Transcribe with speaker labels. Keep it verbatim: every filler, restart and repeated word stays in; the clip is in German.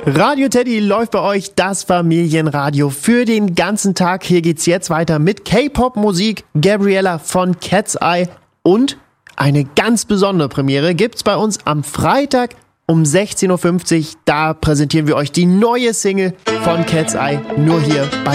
Speaker 1: Radio Teddy läuft bei euch, das Familienradio für den ganzen Tag. Hier geht's jetzt weiter mit K-Pop-Musik, Gabriella von Cat's Eye und eine ganz besondere Premiere gibt's bei uns am Freitag um sechzehn Uhr fünfzig. Da präsentieren wir euch die neue Single von Cat's Eye, nur hier bei